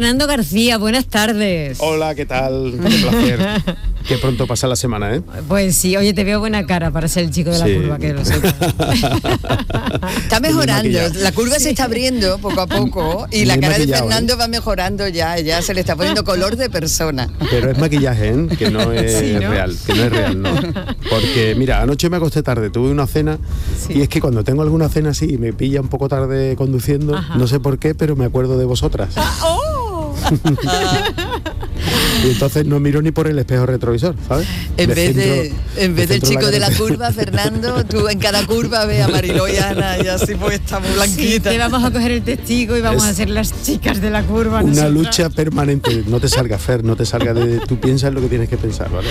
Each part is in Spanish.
Fernando García, buenas tardes. Hola, ¿qué tal? Qué placer. Qué pronto pasa la semana, ¿eh? Pues sí, oye, te veo buena cara para ser el chico de la curva, que lo sepas. Está mejorando, la curva se está abriendo poco a poco y la cara de Fernando va mejorando ya se le está poniendo color de persona. Pero es maquillaje, ¿eh? Que no es real, ¿no? Porque, mira, anoche me acosté tarde, tuve una cena y es que cuando tengo alguna cena así y me pilla un poco tarde conduciendo, no sé por qué, pero me acuerdo de vosotras. Y entonces no miro ni por el espejo retrovisor, ¿sabes? En vez del chico de la curva, Fernando, tú en cada curva ves a Mariló y Ana y así pues estamos blanquitas. Sí, te vamos a coger el testigo y vamos a ser las chicas de la curva. Una nosotras. lucha permanente. No te salga, Fer, no te salga de... Tú piensas lo que tienes que pensar, ¿vale?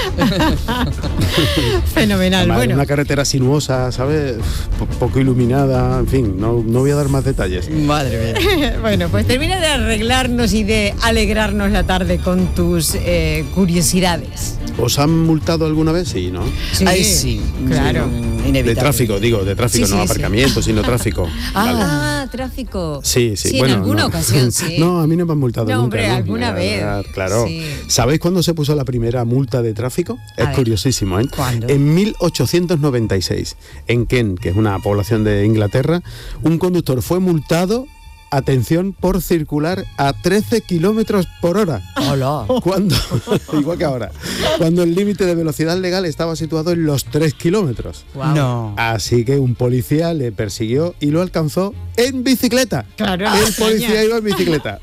Fenomenal. Además, bueno. Una carretera sinuosa, ¿sabes? Poco iluminada, en fin, no voy a dar más detalles. Madre mía. Bueno, pues termina de arreglarnos y de alegrarnos la tarde con tus curiosidades. ¿Os han multado alguna vez? Sí, ¿no? Sí, Ay, sí, claro. Inevitable. De tráfico, Sí, no aparcamiento, sino tráfico. Tráfico. Sí, Bueno, en alguna ocasión, sí. No, a mí no me han multado nunca. Hombre, alguna vez. Claro. Sí. ¿Sabéis cuándo se puso la primera multa de tráfico? Es curiosísimo, ¿eh? ¿Cuándo? En 1896, en Kent, que es una población de Inglaterra, un conductor fue multado, atención, por circular a 13 kilómetros por hora. Hola. Cuando, igual que ahora, cuando el límite de velocidad legal estaba situado en los 3 kilómetros. Wow. No. Así que un policía le persiguió y lo alcanzó en bicicleta. Claro, el policía iba en bicicleta.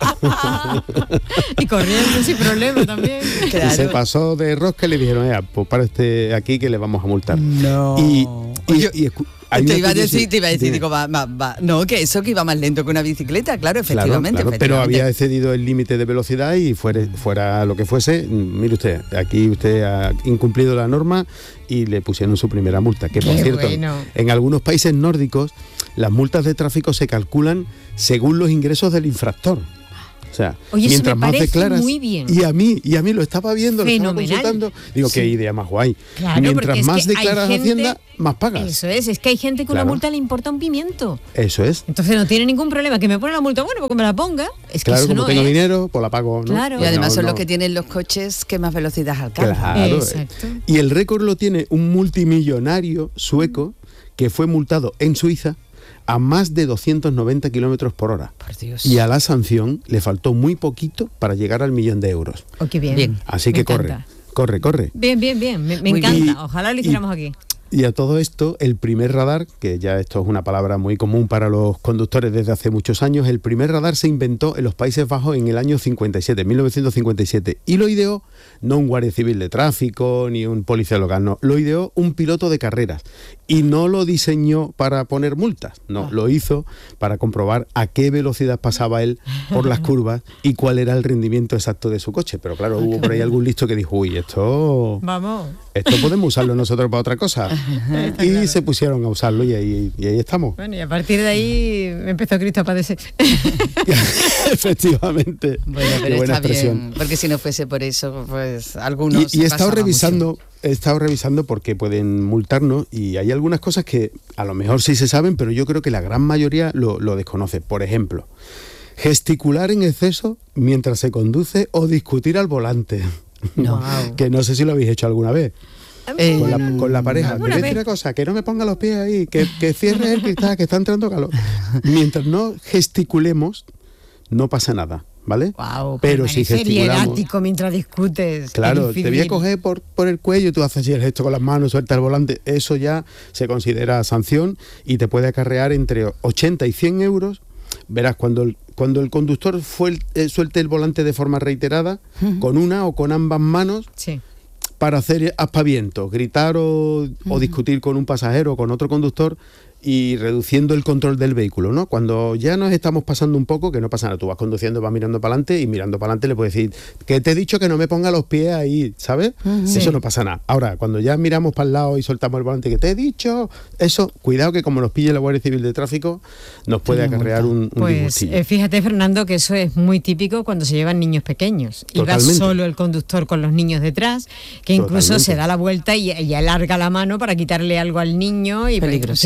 Y corriendo sin problema también. Y se pasó de rosca y le dijeron, pues para aquí que le vamos a multar. No. Te iba a decir, digo, va. No, que eso que iba más lento que una bicicleta, claro, efectivamente. Claro, pero había excedido el límite de velocidad y fuera lo que fuese, mire usted, aquí usted ha incumplido la norma y le pusieron su primera multa. Que por cierto, en algunos países nórdicos las multas de tráfico se calculan según los ingresos del infractor. O sea, oye, mientras eso me más parece declaras, muy bien. y a mí lo estaba viendo, lo estaba consultando, digo, qué idea más guay. Claro, mientras más declaras Hacienda, más pagas. Eso es que hay gente que una multa le importa un pimiento. Eso es. Entonces no tiene ningún problema, que me pone la multa, bueno, porque me la ponga. Es que claro, eso como no tengo es dinero, pues la pago, ¿no? Claro. Y además son los que tienen los coches que más velocidad alcanzan. Claro. Exacto. Y el récord lo tiene un multimillonario sueco que fue multado en Suiza a más de 290 kilómetros por hora. Por Dios. Y a la sanción le faltó muy poquito para llegar al 1.000.000 de euros. Oh, qué bien. Así que corre. Bien. Me encanta. Ojalá lo hiciéramos aquí. Y a todo esto, el primer radar, que ya esto es una palabra muy común para los conductores desde hace muchos años, el primer radar se inventó en los Países Bajos en el año 57, 1957, y lo ideó no un guardia civil de tráfico ni un policía local, no, lo ideó un piloto de carreras y no lo diseñó para poner multas, no, lo hizo para comprobar a qué velocidad pasaba él por las curvas y cuál era el rendimiento exacto de su coche, pero claro, hubo por ahí algún listo que dijo, uy, esto podemos usarlo nosotros para otra cosa. Y se pusieron a usarlo y ahí estamos. Bueno, y a partir de ahí empezó Cristo a padecer. Efectivamente. Bueno, pero está bien, porque si no fuese por eso, pues algunos... Y he estado revisando por qué pueden multarnos y hay algunas cosas que a lo mejor sí se saben, pero yo creo que la gran mayoría lo desconoce. Por ejemplo, gesticular en exceso mientras se conduce o discutir al volante. No. Que no sé si lo habéis hecho alguna vez. Con la pareja, te voy a decir una cosa, que no me ponga los pies ahí, que cierres el cristal, que está entrando calor. Mientras no gesticulemos, no pasa nada, ¿vale? Wow, pero si gesticulamos, mientras discutes. claro, te voy a coger por el cuello y tú haces así el gesto con las manos, suelta el volante, eso ya se considera sanción y te puede acarrear entre 80 y 100 euros. Verás, cuando el conductor suelte el volante de forma reiterada, con una o con ambas manos, para hacer aspavientos, gritar o discutir con un pasajero o con otro conductor y reduciendo el control del vehículo, ¿no? Cuando ya nos estamos pasando un poco, que no pasa nada, tú vas conduciendo, vas mirando para adelante y mirando para adelante le puedes decir que te he dicho que no me ponga los pies ahí, ¿sabes? Eso no pasa nada. Ahora, cuando ya miramos para el lado y soltamos el volante, que te he dicho, eso, cuidado que como nos pille la Guardia Civil de Tráfico, nos puede acarrear un disgustillo. Fíjate, Fernando, que eso es muy típico cuando se llevan niños pequeños. Y va solo el conductor con los niños detrás, que incluso se da la vuelta y alarga la mano para quitarle algo al niño. Y peligrosísimo.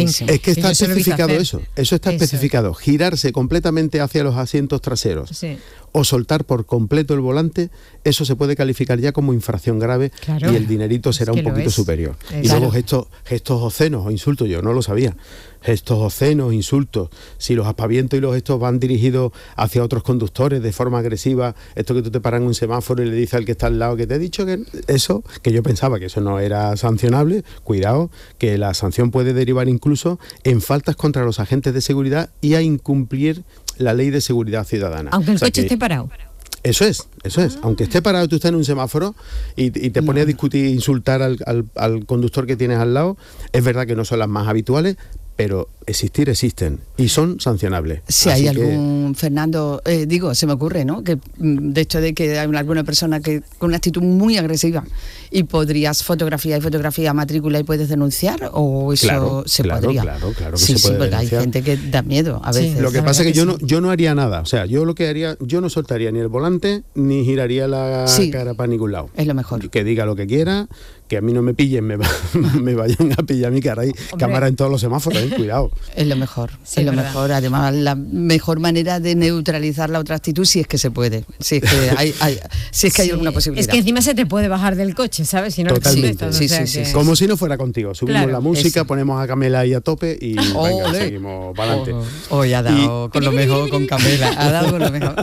que está especificado eso está especificado. Girarse completamente hacia los asientos traseros o soltar por completo el volante, eso se puede calificar ya como infracción grave, y el dinerito será un poquito superior. Y luego gestos obscenos o insultos, yo no lo sabía. Gestos obscenos, insultos, si los aspavientos y los gestos van dirigidos hacia otros conductores de forma agresiva, esto que tú te paras en un semáforo y le dices al que está al lado que te he dicho que eso, que yo pensaba que eso no era sancionable, cuidado, que la sanción puede derivar incluso en faltas contra los agentes de seguridad y a incumplir la ley de seguridad ciudadana. Aunque el coche esté parado. Eso es. Aunque esté parado, tú estás en un semáforo y te pones a discutir, insultar al conductor que tienes al lado, es verdad que no son las más habituales, pero existen y son sancionables. Si hay algún, Fernando, se me ocurre, ¿no? Que de hecho de que hay alguna persona que con una actitud muy agresiva y podrías fotografía matrícula y puedes denunciar, o eso se podría. Claro que sí, se puede porque denunciar. Hay gente que da miedo a veces. Lo que pasa es que yo no haría nada, o sea, yo lo que haría, yo no soltaría ni el volante ni giraría la cara para ningún lado. Es lo mejor. Que diga lo que quiera, que a mí no me pillen, me vayan a pillar mi cara. Hay cámara en todos los semáforos, cuidado. Es lo mejor, mejor. Además, la mejor manera de neutralizar la otra actitud, si es que se puede, si es que hay alguna posibilidad. Es que encima se te puede bajar del coche, ¿sabes? Si no totalmente. Sí. Como si no fuera contigo. Subimos la música, ponemos a Camela ahí a tope y venga, seguimos para adelante. Hoy ha dado con lo mejor con Camela, ha dado con lo mejor.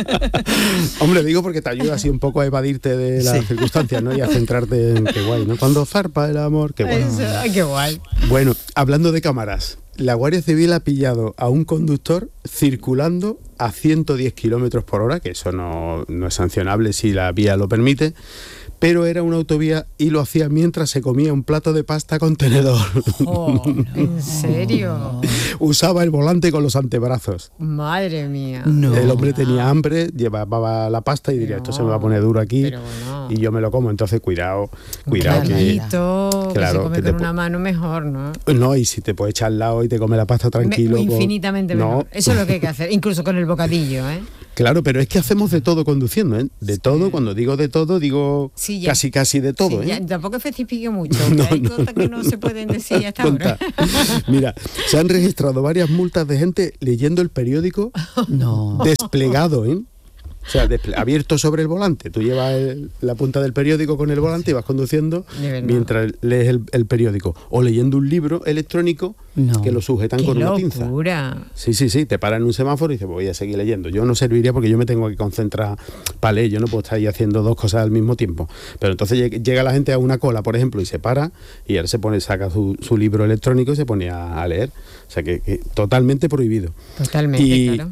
Hombre, digo porque te ayuda así un poco a evadirte de las circunstancias, ¿no? Y a centrarte en qué guay, ¿no? Cuando zarpa el amor, qué guay. Qué guay. Bueno, hablando de cámaras, la Guardia Civil ha pillado a un conductor circulando a 110 kilómetros por hora, que eso no es sancionable si la vía lo permite, pero era una autovía y lo hacía mientras se comía un plato de pasta con tenedor. Oh, ¿en serio? Usaba el volante con los antebrazos. Madre mía. El hombre tenía hambre, llevaba la pasta y diría, esto se me va a poner duro aquí y yo me lo como. Entonces, cuidado que se come con una mano mejor, ¿no? No, y si te puedes echar al lado y te come la pasta tranquilo. Infinitamente mejor. Eso es lo que hay que hacer, incluso con el bocadillo, ¿eh? Claro, pero es que hacemos de todo conduciendo, ¿eh? De todo, cuando digo de todo, digo casi de todo, ¿eh? Tampoco especifique mucho, hay cosas que no se pueden decir hasta ahora. Mira, se han registrado varias multas de gente leyendo el periódico desplegado, ¿eh? O sea, abierto sobre el volante. Tú llevas la punta del periódico con el volante y vas conduciendo mientras lees el periódico. O leyendo un libro electrónico que lo sujetan con una pinza. ¡Locura! Sí. Te paran en un semáforo y dices, voy a seguir leyendo. Yo no serviría porque yo me tengo que concentrar para leer. Yo no puedo estar ahí haciendo dos cosas al mismo tiempo. Pero entonces llega la gente a una cola, por ejemplo, y se para y él saca su libro electrónico y se pone a leer. O sea, que totalmente prohibido. Totalmente, claro.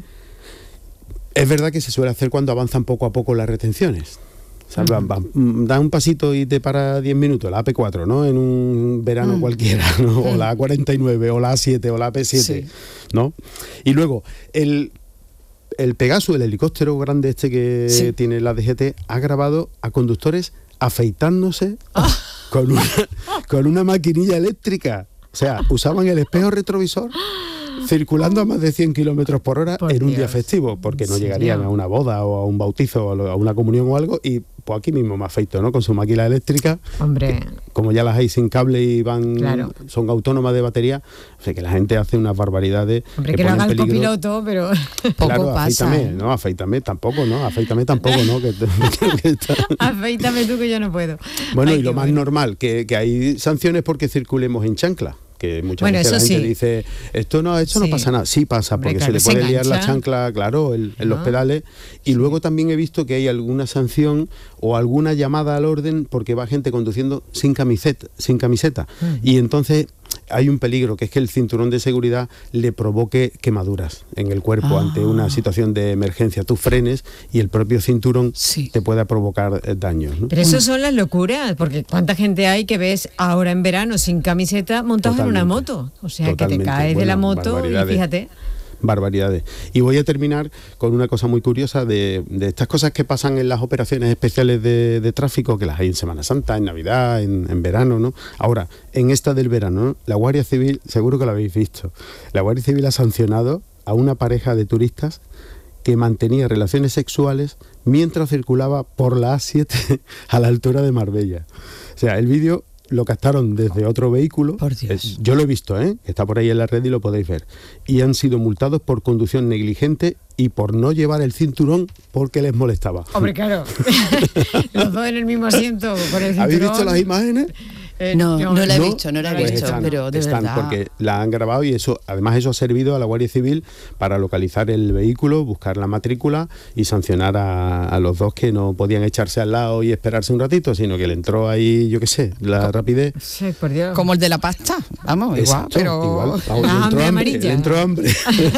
Es verdad que se suele hacer cuando avanzan poco a poco las retenciones. O sea, da un pasito y te para 10 minutos, la AP4, ¿no? En un verano cualquiera, ¿no? O la A49, o la A7, o la AP7, ¿no? Y luego, el Pegasus, el helicóptero grande que tiene la DGT, ha grabado a conductores afeitándose con una maquinilla eléctrica. O sea, usaban el espejo retrovisor circulando a más de 100 kilómetros por hora en un día festivo, porque no llegarían a una boda o a un bautizo o a una comunión o algo, y pues aquí mismo me afeito, ¿no? Con su máquina eléctrica. Hombre. Como ya las hay sin cable y son autónomas de batería, o sea que la gente hace unas barbaridades. Hombre, que lo haga el copiloto, pero poco pasa. Afeítame tampoco, ¿no? Afeítame tampoco, ¿no? Afeítame tú, que yo no puedo. Bueno, y lo más normal, que hay sanciones porque circulemos en chancla. Que muchas veces la gente dice, esto no pasa nada. Sí pasa, porque se le puede liar la chancla, en los pedales. Y luego también he visto que hay alguna sanción o alguna llamada al orden porque va gente conduciendo sin camiseta. Y entonces hay un peligro, que es que el cinturón de seguridad le provoque quemaduras en el cuerpo ante una situación de emergencia. Tú frenes y el propio cinturón te pueda provocar daños, ¿no? Pero eso son las locuras, porque ¿cuánta gente hay que ves ahora en verano sin camiseta montados en una moto? O sea, que te caes de la moto y fíjate. Barbaridades. Y voy a terminar con una cosa muy curiosa de estas cosas que pasan en las operaciones especiales de tráfico, que las hay en Semana Santa, en Navidad, en verano, ¿no? Ahora, en esta del verano, ¿no? La Guardia Civil, seguro que lo habéis visto, la Guardia Civil ha sancionado a una pareja de turistas que mantenía relaciones sexuales mientras circulaba por la A7 a la altura de Marbella. O sea, el vídeo lo captaron desde otro vehículo. Por Dios. Yo lo he visto, está por ahí en la red y lo podéis ver. Y han sido multados por conducción negligente y por no llevar el cinturón porque les molestaba. Hombre, claro. Los dos en el mismo asiento con el cinturón. ¿Habéis visto las imágenes? No la he visto, pues visto, pero de verdad. Porque la han grabado y eso ha servido a la Guardia Civil para localizar el vehículo, buscar la matrícula y sancionar a los dos que no podían echarse al lado y esperarse un ratito, sino que le entró ahí, yo qué sé, la rapidez. Sí, por Dios. Como el de la pasta, vamos, exacto, igual, pero... Vamos, le entró hambre.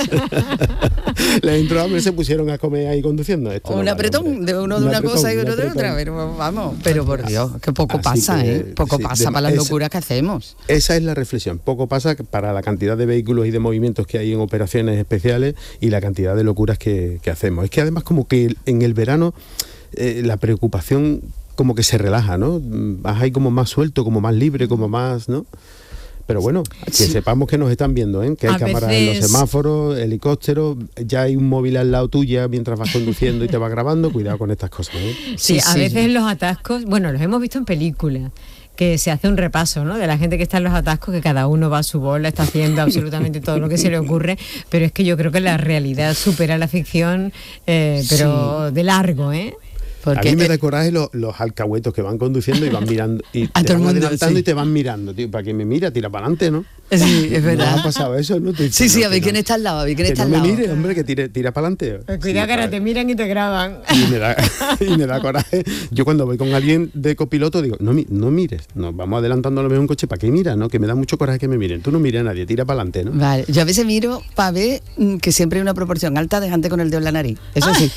Les entró hambre, se pusieron a comer ahí conduciendo. Esto un apretón, de uno de una cosa y otro de otra, pero vamos, pero por Dios, que poco pasa, poco pasa para las locuras que hacemos. Esa es la reflexión, poco pasa para la cantidad de vehículos y de movimientos que hay en operaciones especiales y la cantidad de locuras que hacemos. Es que además como que en el verano la preocupación como que se relaja, ¿no? Vas ahí como más suelto, como más libre, como más, ¿no? Pero bueno, que sepamos que nos están viendo, que hay cámaras en los semáforos, helicópteros, ya hay un móvil al lado tuya mientras vas conduciendo y te va grabando, cuidado con estas cosas. Sí, a veces en los atascos, bueno, los hemos visto en películas, que se hace un repaso, ¿no?, de la gente que está en los atascos, que cada uno va a su bola, está haciendo absolutamente todo lo que se le ocurre, pero es que yo creo que la realidad supera la ficción, pero de largo, Porque a mí me da coraje los alcahuetos que van conduciendo y van mirando y te van adelantando y te van mirando, tío, para que me mira, tira para adelante, ¿no? Sí, es verdad. ¿No ha pasado eso? ¿No? Sí, a ver quién está al lado, no me mire, hombre, que tira para adelante. Cuidado que ahora te miran y te graban. Y me da coraje. Yo cuando voy con alguien de copiloto digo, no mires, nos vamos adelantando a lo mejor un coche, ¿para qué miras? ¿No? Que me da mucho coraje que me miren. Tú no mires a nadie, tira para adelante, ¿no? Vale, yo a veces miro para ver que siempre hay una proporción alta de gente con el dedo en la nariz. Eso sí.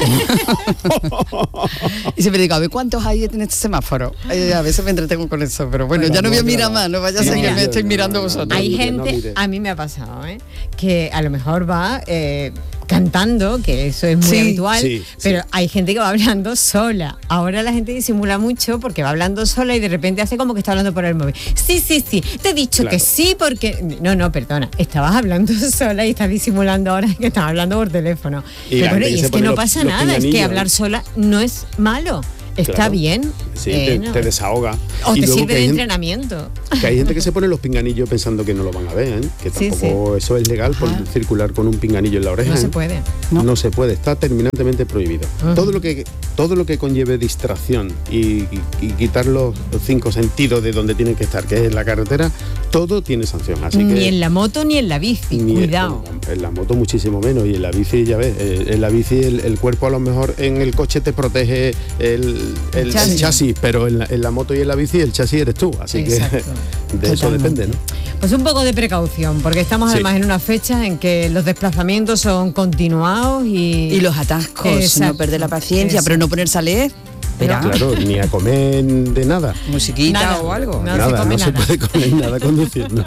Y siempre digo, a ver cuántos hay en este semáforo. A veces me entretengo con eso, pero bueno, ya no voy a mirar más, no vaya a ser que me estéis mirando vosotros. Hay gente, a mí me ha pasado, que a lo mejor va cantando, que eso es muy habitual, pero hay gente que va hablando sola. Ahora la gente disimula mucho porque va hablando sola y de repente hace como que está hablando por el móvil. Sí, te he dicho que sí porque... No, perdona, estabas hablando sola y estás disimulando ahora que estás hablando por teléfono. Y es que no pasa nada, es que hablar sola no es malo. Está bien. Sí, te desahoga. O te sirve de entrenamiento. Que hay gente que se pone los pinganillos pensando que no lo van a ver, que tampoco eso es legal por circular con un pinganillo en la oreja. No se puede. No se puede, está terminantemente prohibido. Todo lo que conlleve distracción y quitar los 5 sentidos de donde tienen que estar, que es la carretera, todo tiene sanción. Así ni que, en la moto ni en la bici, cuidado. En la moto muchísimo menos, y en la bici, ya ves, en la bici el cuerpo a lo mejor en el coche te protege el chasis, pero en la moto y en la bici el chasis eres tú, así que de eso depende, ¿no? Pues un poco de precaución, porque estamos además en una fecha en que los desplazamientos son continuados y los atascos, no perder la paciencia, pero no ponerse a leer. Claro, ni a comer de nada. Musiquita o algo. No se puede comer nada conduciendo.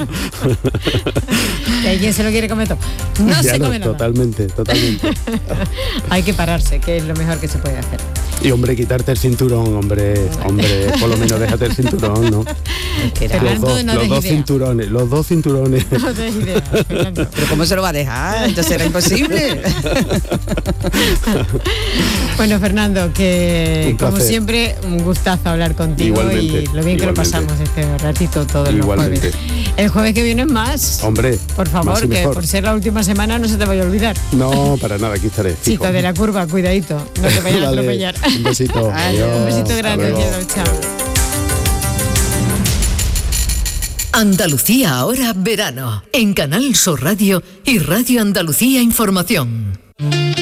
¿Y quién se lo quiere comer todo? No se come nada. Totalmente. Hay que pararse, que es lo mejor que se puede hacer. Y hombre, quitarte el cinturón, hombre, por lo menos déjate el cinturón, ¿no? Los dos cinturones. No tenés idea, Fernando. Pero ¿cómo se lo va a dejar? Entonces era imposible. Bueno, Fernando, que como siempre, un gustazo hablar contigo. Igualmente, y lo bien que lo pasamos este ratito todos los jueves. El jueves que viene es más. Hombre, por favor, que mejor. Por ser la última semana no se te vaya a olvidar. No, para nada, aquí estaré. Chito de la curva, cuidadito, no te vayas a atropellar. Un besito. Adiós. Un besito grande, chao. Andalucía ahora verano, en Canal Sur Radio y Radio Andalucía Información.